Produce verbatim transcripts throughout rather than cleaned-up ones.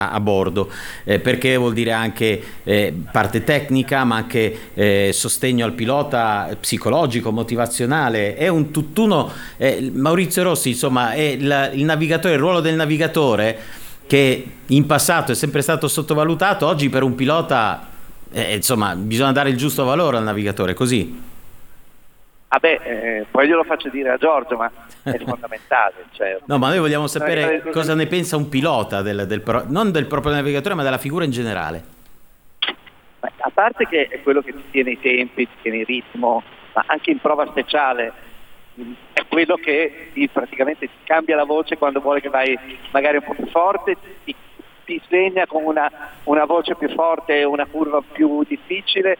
a bordo, eh, perché vuol dire anche eh, parte tecnica, ma anche eh, sostegno al pilota psicologico, motivazionale. È un tutt'uno. eh, Maurizio Rossi, insomma, è il, il navigatore, il ruolo del navigatore, che in passato è sempre stato sottovalutato. Oggi per un pilota, eh, insomma, bisogna dare il giusto valore al navigatore, così. Ah beh, eh, poi glielo faccio dire a Giorgio, ma è fondamentale. Cioè, no, ma noi vogliamo sapere cosa ne pensa un pilota, del, del, non del proprio navigatore, ma della figura in generale. A parte che è quello che ti tiene i tempi, ti tiene il ritmo, ma anche in prova speciale è quello che ti, praticamente ti cambia la voce quando vuole che vai magari un po' più forte, ti, ti sveglia con una, una voce più forte e una curva più difficile,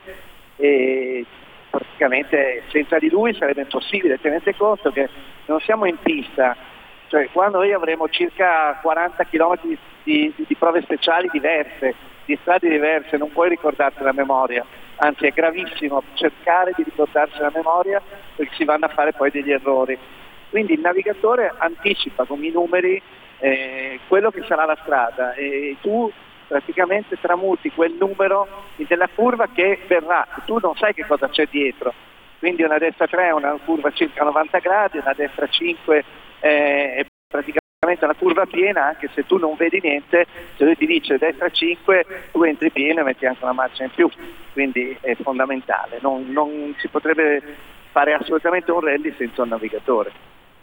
e praticamente senza di lui sarebbe impossibile. Tenete conto che non siamo in pista, cioè quando noi avremo circa quaranta chilometri di, di, di prove speciali diverse, di strade diverse, non puoi ricordarti la memoria, anzi è gravissimo cercare di ricordarsi la memoria, perché si vanno a fare poi degli errori. Quindi il navigatore anticipa con i numeri eh, quello che sarà la strada, e tu praticamente tramuti quel numero della curva che verrà, tu non sai che cosa c'è dietro, quindi una destra tre è una curva circa novanta gradi, una destra cinque eh, è praticamente una curva piena, anche se tu non vedi niente, se lui ti dice destra cinque tu entri pieno e metti anche una marcia in più, quindi è fondamentale, non, non si potrebbe fare assolutamente un rally senza un navigatore.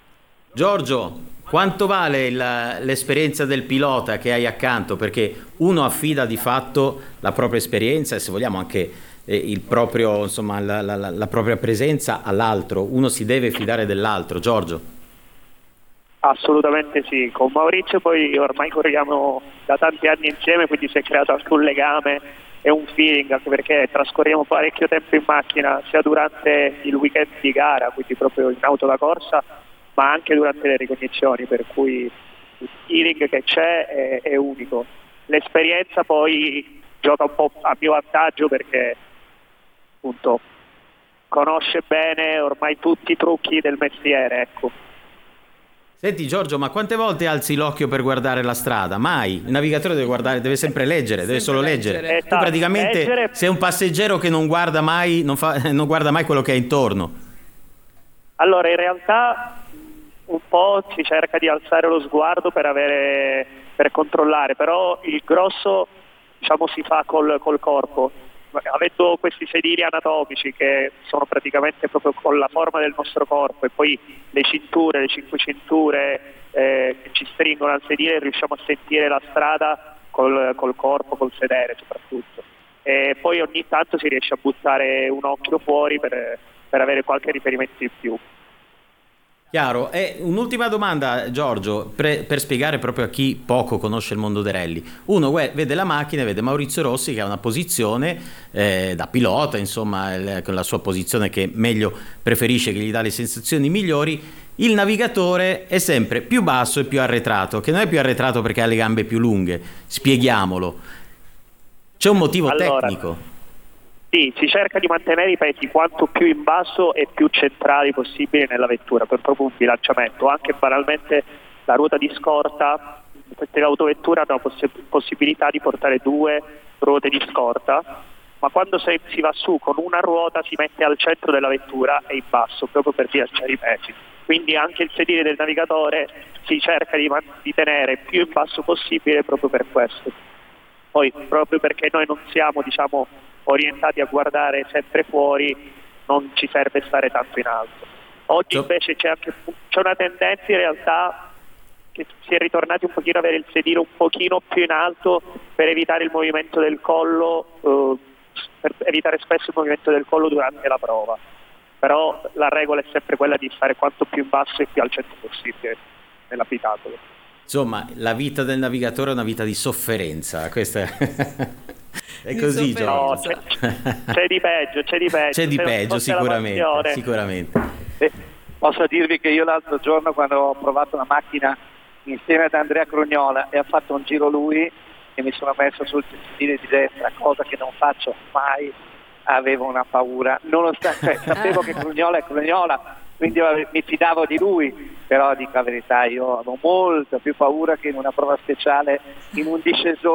Giorgio, quanto vale il, l'esperienza del pilota che hai accanto? Perché uno affida di fatto la propria esperienza e, se vogliamo, anche eh, il proprio, insomma, la, la, la propria presenza all'altro. Uno si deve fidare dell'altro. Giorgio? Assolutamente sì. Con Maurizio poi ormai corriamo da tanti anni insieme, quindi si è creato anche un legame e un feeling, anche perché trascorriamo parecchio tempo in macchina, sia durante il weekend di gara, quindi proprio in auto da corsa, ma anche durante le ricognizioni, per cui il feeling che c'è è, è unico. L'esperienza poi gioca un po' a mio vantaggio, perché appunto conosce bene ormai tutti i trucchi del mestiere, ecco. Senti Giorgio, ma quante volte alzi l'occhio per guardare la strada? Mai. Il navigatore deve guardare, deve sempre leggere, deve solo leggere. leggere. Tu praticamente leggere... sei un passeggero che non guarda mai, non, fa, non guarda mai quello che è intorno. Allora, in realtà un po' si cerca di alzare lo sguardo per avere, per controllare, però il grosso, diciamo, si fa col, col corpo. Avendo questi sedili anatomici che sono praticamente proprio con la forma del nostro corpo, e poi le cinture, le cinque cinture eh, che ci stringono al sedile, riusciamo a sentire la strada col, col corpo, col sedere soprattutto. E poi ogni tanto si riesce a buttare un occhio fuori per, per avere qualche riferimento in più. Chiaro. E un'ultima domanda, Giorgio, per, per spiegare proprio a chi poco conosce il mondo dei rally. Uno vede la macchina e vede Maurizio Rossi che ha una posizione eh, da pilota, insomma, il, con la sua posizione che meglio preferisce, che gli dà le sensazioni migliori. Il navigatore è sempre più basso e più arretrato, che non è più arretrato perché ha le gambe più lunghe, spieghiamolo. C'è un motivo allora, tecnico. Sì, si cerca di mantenere i pesi quanto più in basso e più centrali possibile nella vettura, per proprio un bilanciamento. Anche banalmente la ruota di scorta, queste autovetture hanno la poss- possibilità di portare due ruote di scorta, ma quando si, si va su con una ruota si mette al centro della vettura e in basso, proprio per bilanciare i pesi. Quindi anche il sedile del navigatore si cerca di, man- di tenere più in basso possibile proprio per questo. Poi proprio perché noi non siamo, diciamo, orientati a guardare sempre fuori, non ci serve stare tanto in alto. Oggi invece c'è anche c'è una tendenza in realtà che si è ritornati un pochino a avere il sedile un pochino più in alto per evitare il movimento del collo, eh, per evitare spesso il movimento del collo durante la prova. Però la regola è sempre quella di stare quanto più in basso e più al centro possibile nell'abitacolo. Insomma, la vita del navigatore è una vita di sofferenza, questa è... È così, no, c'è, c'è di peggio, c'è di peggio. C'è di peggio, sicuramente, sicuramente. Eh, posso dirvi che io l'altro giorno, quando ho provato la macchina insieme ad Andrea Crugnola e ha fatto un giro lui, e mi sono messo sul sedile di destra, cosa che non faccio mai, avevo una paura. Nonostante, cioè, sapevo che Crugnola è Crugnola, quindi mi fidavo di lui, però dico la verità, io avevo molta più paura che in una prova speciale in un discesore